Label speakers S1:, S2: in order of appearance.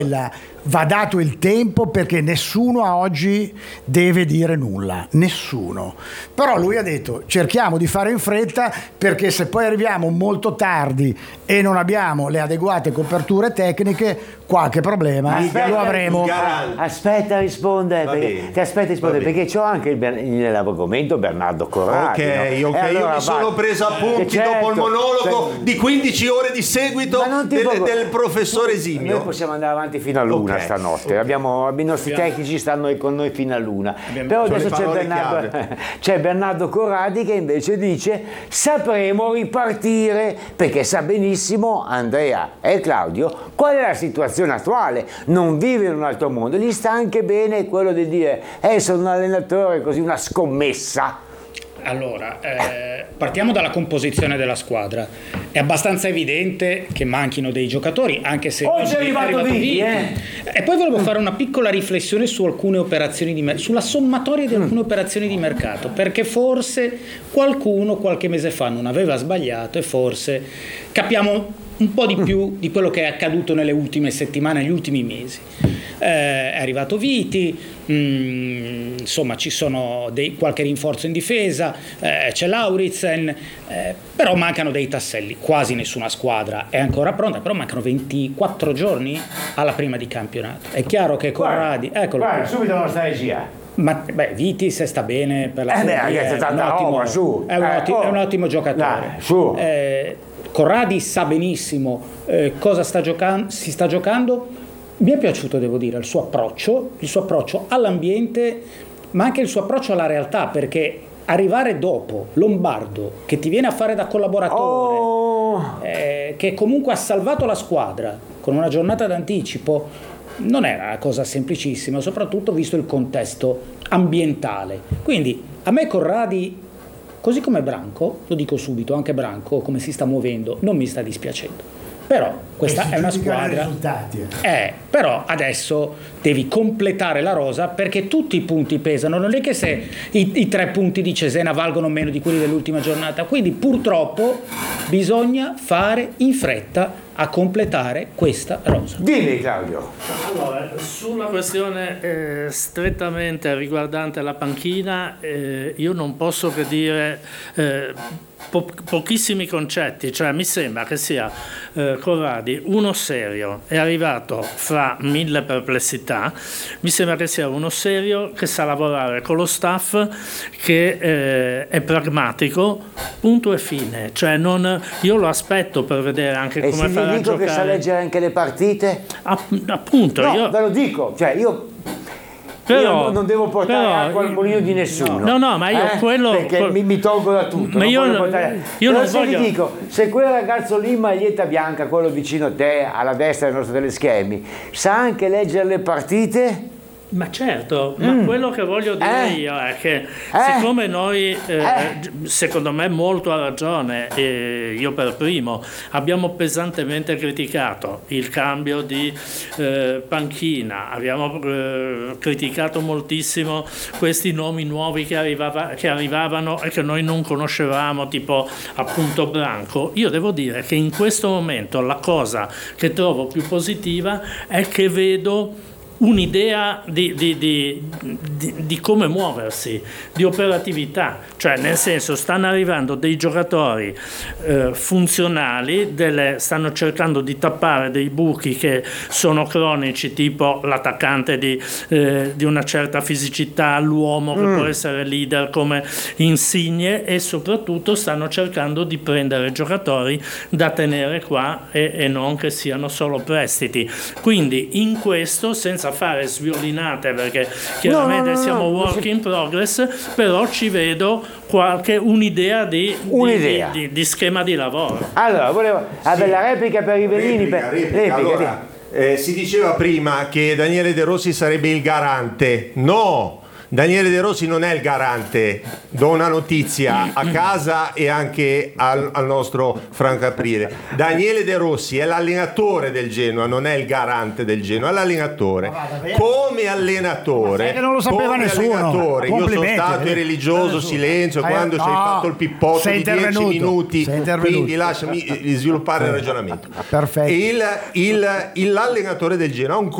S1: Va dato il tempo, perché nessuno a oggi deve dire nulla, nessuno. Però lui ha detto cerchiamo di fare in fretta, perché se poi arriviamo molto tardi e non abbiamo le adeguate coperture tecniche, qualche problema lo avremo.
S2: Aspetta a rispondere, perché c'ho anche nell'argomento Bernardo Corradi.
S3: Ok, allora, io mi sono preso appunti dopo il monologo di 15 ore di seguito del professore Esimio.
S2: Noi possiamo andare avanti fino a luna stanotte. I nostri tecnici stanno con noi fino a luna. Però adesso c'è Bernardo Corradi che invece dice sapremo ripartire, perché sa benissimo Andrea e Claudio qual è la situazione attuale. Non vive in un altro mondo, gli sta anche bene quello di dire sono un allenatore, così, una scommessa.
S4: Allora, partiamo dalla composizione della squadra. È abbastanza evidente che manchino dei giocatori, anche se
S2: oggi è arrivato Viti.
S4: E poi volevo fare una piccola riflessione su alcune operazioni sulla sommatoria di alcune operazioni di mercato, perché forse qualcuno qualche mese fa non aveva sbagliato e forse capiamo un po' di più di quello che è accaduto nelle ultime settimane, negli ultimi mesi. È arrivato Viti, insomma ci sono qualche rinforzo in difesa, c'è Lauritsen, però mancano dei tasselli. Quasi nessuna squadra è ancora pronta, però mancano 24 giorni alla prima di campionato. È chiaro che Corradi, eccolo,
S2: subito la nostra regia.
S4: Ma Viti, se sta bene per la è un ottimo giocatore. Corradi sa benissimo cosa si sta giocando. Mi è piaciuto, devo dire, il suo approccio all'ambiente, ma anche il suo approccio alla realtà, perché arrivare dopo Lombardo, che ti viene a fare da collaboratore, che comunque ha salvato la squadra con una giornata d'anticipo, non era una cosa semplicissima, soprattutto visto il contesto ambientale. Quindi a me Corradi, così come Branco, lo dico subito, anche Branco come si sta muovendo non mi sta dispiacendo. Però questa è una squadra. Però adesso devi completare la rosa, perché tutti i punti pesano. Non è che se i 3 punti di Cesena valgono meno di quelli dell'ultima giornata. Quindi purtroppo bisogna fare in fretta a completare questa rosa.
S2: Dimmi, Claudio.
S5: Allora, sulla questione strettamente riguardante la panchina, io non posso che dire pochissimi concetti, cioè mi sembra che sia Corradi uno serio, è arrivato fra 1000 perplessità, mi sembra che sia uno serio, che sa lavorare con lo staff, che è pragmatico, punto e fine, cioè io lo aspetto per vedere anche come farà a giocare.
S2: Che sa leggere anche le partite?
S5: Appunto,
S2: no, ve lo dico, cioè io non devo portare acqua al mulino di nessuno.
S5: No, ma io
S2: perché mi tolgo da tutto. Ma io non voglio. Ti dico, se quel ragazzo lì, maglietta bianca, quello vicino a te, alla destra del nostro teleschermi, sa anche leggere le partite.
S5: Ma certo, ma quello che voglio dire io è che siccome noi, secondo me molto ha ragione, io per primo, abbiamo pesantemente criticato il cambio di panchina, abbiamo criticato moltissimo questi nomi nuovi che arrivavano e che noi non conoscevamo, tipo appunto Branco. Io devo dire che in questo momento la cosa che trovo più positiva è che vedo un'idea di come muoversi, di operatività, cioè nel senso stanno arrivando dei giocatori funzionali, stanno cercando di tappare dei buchi che sono cronici, tipo l'attaccante di una certa fisicità, l'uomo che può essere leader come Insigne, e soprattutto stanno cercando di prendere giocatori da tenere qua e non che siano solo prestiti. Quindi in questo, senza fare sviolinate, perché chiaramente siamo work in progress, però ci vedo un'idea di schema di lavoro.
S2: Allora, la replica per Rivellini.
S3: Replica. Allora, si diceva prima che Daniele De Rossi sarebbe il garante. No, Daniele De Rossi non è il garante, do una notizia a casa e anche al nostro Franco Aprile. Daniele De Rossi è l'allenatore del Genoa, non è il garante del Genoa, è l'allenatore. Come allenatore,
S1: non lo sapeva nessuno.
S3: Io sono stato in religioso silenzio quando ci hai fatto il pippotto di 10 minuti, quindi lasciami sviluppare il ragionamento.
S1: Perfetto.
S3: L'allenatore del Genoa ha un